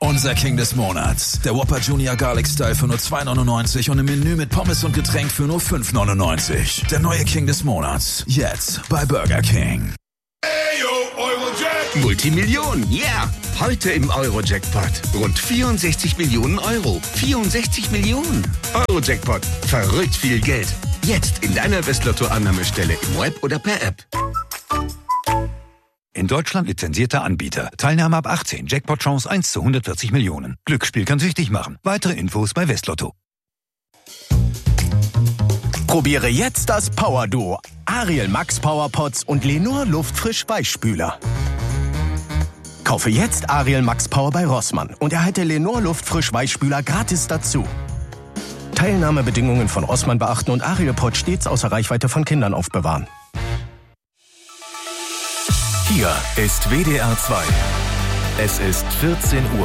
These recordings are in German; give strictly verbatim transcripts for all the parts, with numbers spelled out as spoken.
Unser King des Monats. Der Whopper Junior Garlic Style für nur zwei neunundneunzig und im Menü mit Pommes und Getränk für nur fünf neunundneunzig. Der neue King des Monats. Jetzt bei Burger King. Multimillionen, yeah! Heute im Euro-Jackpot. Rund vierundsechzig Millionen Euro. vierundsechzig Millionen. Euro-Jackpot. Verrückt viel Geld. Jetzt in deiner Westlotto-Annahmestelle im Web oder per App. In Deutschland lizenzierter Anbieter. Teilnahme ab achtzehn. Jackpot-Chance eins zu hundertvierzig Millionen. Glücksspiel kann süchtig machen. Weitere Infos bei Westlotto. Probiere jetzt das Power-Duo. Ariel Max Powerpots und Lenor Luftfrisch Weichspüler. Kaufe jetzt Ariel Max Power bei Rossmann und erhalte Lenor Luftfrisch Weichspüler gratis dazu. Teilnahmebedingungen von Rossmann beachten und Ariel Pot stets außer Reichweite von Kindern aufbewahren. Hier ist W D R zwei. Es ist vierzehn Uhr.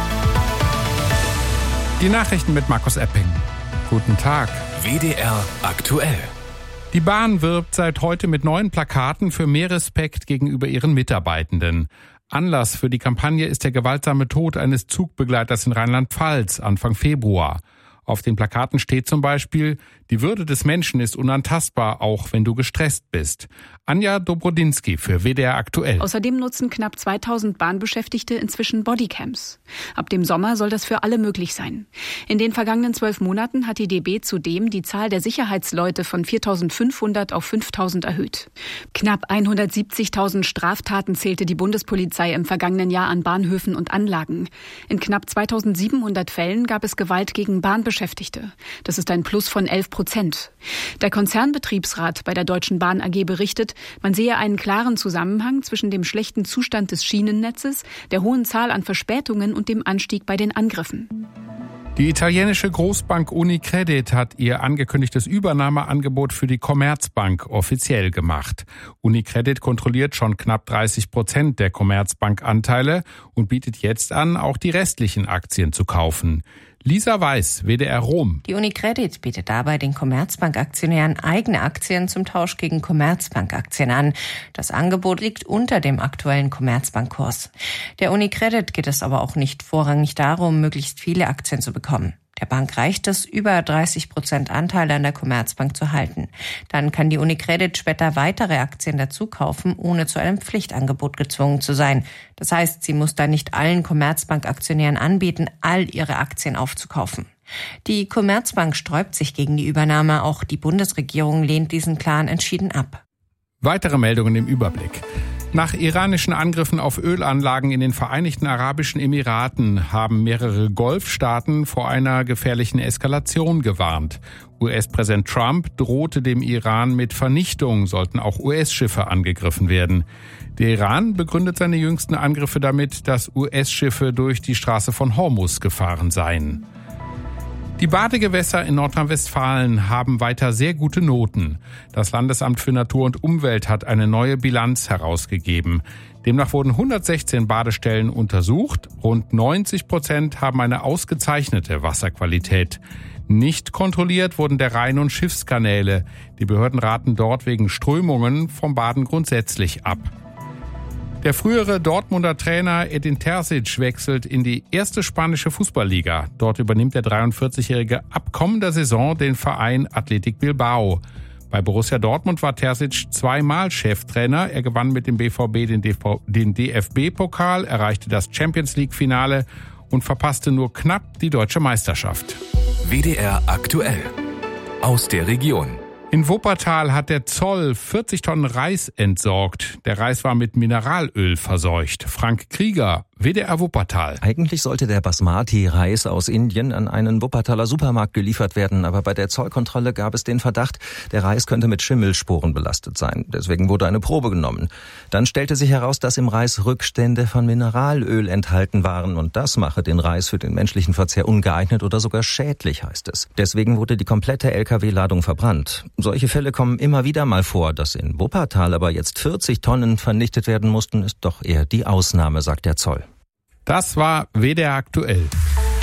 Die Nachrichten mit Markus Epping. Guten Tag. W D R aktuell. Die Bahn wirbt seit heute mit neuen Plakaten für mehr Respekt gegenüber ihren Mitarbeitenden. Anlass für die Kampagne ist der gewaltsame Tod eines Zugbegleiters in Rheinland-Pfalz Anfang Februar. Auf den Plakaten steht zum Beispiel: Die Würde des Menschen ist unantastbar, auch wenn du gestresst bist. Anja Dobrodinsky für W D R aktuell. Außerdem nutzen knapp zweitausend Bahnbeschäftigte inzwischen Bodycams. Ab dem Sommer soll das für alle möglich sein. In den vergangenen zwölf Monaten hat die D B zudem die Zahl der Sicherheitsleute von viertausendfünfhundert auf fünftausend erhöht. Knapp hundertsiebzigtausend Straftaten zählte die Bundespolizei im vergangenen Jahr an Bahnhöfen und Anlagen. In knapp zweitausendsiebenhundert Fällen gab es Gewalt gegen Bahnbeschäftigte. Das ist ein Plus von elf Prozent. Der Konzernbetriebsrat bei der Deutschen Bahn A G berichtet, man sehe einen klaren Zusammenhang zwischen dem schlechten Zustand des Schienennetzes, der hohen Zahl an Verspätungen und dem Anstieg bei den Angriffen. Die italienische Großbank Unicredit hat ihr angekündigtes Übernahmeangebot für die Commerzbank offiziell gemacht. Unicredit kontrolliert schon knapp dreißig Prozent der Commerzbank-Anteile und bietet jetzt an, auch die restlichen Aktien zu kaufen. Lisa Weiß, W D R Rom. Die Unicredit bietet dabei den Commerzbank-Aktionären eigene Aktien zum Tausch gegen Commerzbank-Aktien an. Das Angebot liegt unter dem aktuellen Commerzbank-Kurs. Der Unicredit geht es aber auch nicht vorrangig darum, möglichst viele Aktien zu bekommen. Der Bank reicht es, über dreißig Prozent Anteile an der Commerzbank zu halten. Dann kann die Unicredit später weitere Aktien dazu kaufen, ohne zu einem Pflichtangebot gezwungen zu sein. Das heißt, sie muss dann nicht allen Commerzbank-Aktionären anbieten, all ihre Aktien aufzukaufen. Die Commerzbank sträubt sich gegen die Übernahme. Auch die Bundesregierung lehnt diesen Plan entschieden ab. Weitere Meldungen im Überblick. Nach iranischen Angriffen auf Ölanlagen in den Vereinigten Arabischen Emiraten haben mehrere Golfstaaten vor einer gefährlichen Eskalation gewarnt. U S-Präsident Trump drohte dem Iran mit Vernichtung, sollten auch U S-Schiffe angegriffen werden. Der Iran begründet seine jüngsten Angriffe damit, dass U S-Schiffe durch die Straße von Hormuz gefahren seien. Die Badegewässer in Nordrhein-Westfalen haben weiter sehr gute Noten. Das Landesamt für Natur und Umwelt hat eine neue Bilanz herausgegeben. Demnach wurden hundertsechzehn Badestellen untersucht. Rund neunzig Prozent haben eine ausgezeichnete Wasserqualität. Nicht kontrolliert wurden der Rhein- und Schiffskanäle. Die Behörden raten dort wegen Strömungen vom Baden grundsätzlich ab. Der frühere Dortmunder Trainer Edin Terzic wechselt in die erste spanische Fußballliga. Dort übernimmt der dreiundvierzigjährige ab kommender Saison den Verein Athletic Bilbao. Bei Borussia Dortmund war Terzic zweimal Cheftrainer. Er gewann mit dem B V B den D F B-Pokal, erreichte das Champions-League-Finale und verpasste nur knapp die deutsche Meisterschaft. W D R aktuell. Aus der Region. In Wuppertal hat der Zoll vierzig Tonnen Reis entsorgt. Der Reis war mit Mineralöl verseucht. Frank Krieger, W D R Wuppertal. Eigentlich sollte der Basmati-Reis aus Indien an einen Wuppertaler Supermarkt geliefert werden, aber bei der Zollkontrolle gab es den Verdacht, der Reis könnte mit Schimmelsporen belastet sein. Deswegen wurde eine Probe genommen. Dann stellte sich heraus, dass im Reis Rückstände von Mineralöl enthalten waren und das mache den Reis für den menschlichen Verzehr ungeeignet oder sogar schädlich, heißt es. Deswegen wurde die komplette L K W-Ladung verbrannt. Solche Fälle kommen immer wieder mal vor. Dass in Wuppertal aber jetzt vierzig Tonnen vernichtet werden mussten, ist doch eher die Ausnahme, sagt der Zoll. Das war W D R aktuell.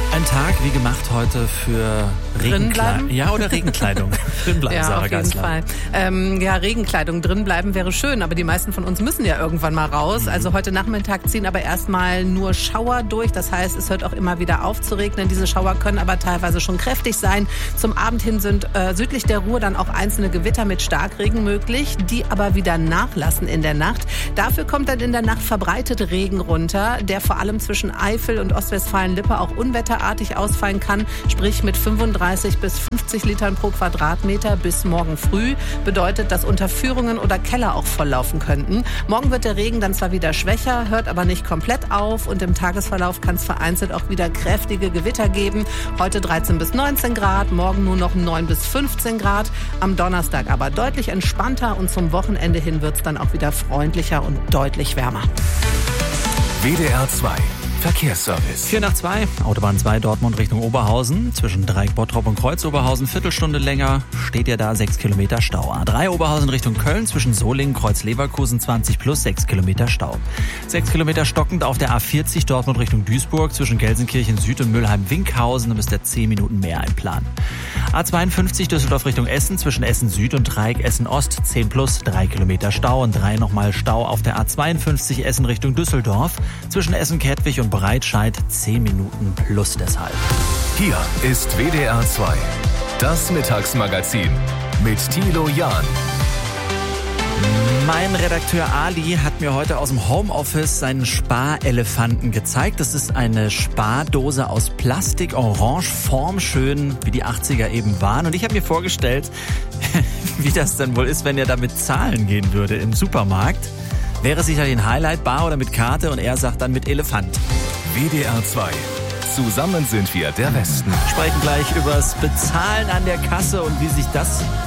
Ein Tag wie gemacht heute für Regenkleidung. Ja, oder Regenkleidung. Drinbleiben, ja, Sarah auf jeden Geisler. Fall. Ähm, ja, Regenkleidung drinbleiben wäre schön, aber die meisten von uns müssen ja irgendwann mal raus. Mhm. Also heute Nachmittag ziehen aber erstmal nur Schauer durch. Das heißt, es hört auch immer wieder auf zu regnen. Diese Schauer können aber teilweise schon kräftig sein. Zum Abend hin sind äh, südlich der Ruhr dann auch einzelne Gewitter mit Starkregen möglich, die aber wieder nachlassen in der Nacht. Dafür kommt dann in der Nacht verbreitet Regen runter, der vor allem zwischen Eifel und Ostwestfalen-Lippe auch unwetterartig ausfallen kann, sprich mit fünfunddreißig bis fünfzig Litern pro Quadratmeter bis morgen früh. Bedeutet, dass Unterführungen oder Keller auch volllaufen könnten. Morgen wird der Regen dann zwar wieder schwächer, hört aber nicht komplett auf und im Tagesverlauf kann es vereinzelt auch wieder kräftige Gewitter geben. Heute dreizehn bis neunzehn Grad, morgen nur noch neun bis fünfzehn Grad. Am Donnerstag aber deutlich entspannter und zum Wochenende hin wird es dann auch wieder freundlicher und deutlich wärmer. W D R zwei Verkehrsservice. vier nach zwei, Autobahn zwei, Dortmund Richtung Oberhausen. Zwischen Dreieck Bottrop und Kreuz Oberhausen, Viertelstunde länger, steht ihr da, sechs Kilometer Stau. A drei Oberhausen Richtung Köln, zwischen Solingen, Kreuz Leverkusen, zwanzig plus, sechs Kilometer Stau. sechs Kilometer stockend auf der A vierzig, Dortmund Richtung Duisburg, zwischen Gelsenkirchen Süd und Mülheim-Winkhausen, da müsst ihr zehn Minuten mehr einplanen. A zweiundfünfzig, Düsseldorf Richtung Essen, zwischen Essen Süd und Dreieck Essen Ost, zehn plus, drei Kilometer Stau und drei nochmal Stau auf der A zweiundfünfzig, Essen Richtung Düsseldorf, zwischen Essen-Kettwig und Breitscheid, zehn Minuten plus deshalb. Hier ist W D R zwei, das Mittagsmagazin mit Thilo Jahn. Mein Redakteur Ali hat mir heute aus dem Homeoffice seinen Sparelefanten gezeigt. Das ist eine Spardose aus Plastik, orange, formschön, wie die achtziger eben waren. Und ich habe mir vorgestellt, wie das dann wohl ist, wenn er damit zahlen gehen würde im Supermarkt. Wäre sicherlich ein Highlight, bar oder mit Karte, und er sagt dann mit Elefant. W D R zwei. Zusammen sind wir der Westen. Wir sprechen gleich übers Bezahlen an der Kasse und wie sich das